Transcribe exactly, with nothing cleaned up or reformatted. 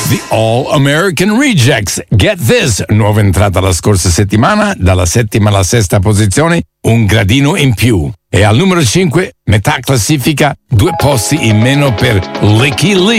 The All American Rejects. Get This, nuova entrata la scorsa settimana, dalla settima alla sesta posizione, un gradino in più. E al numero cinque, metà classifica, due posti in meno per Licky Lee.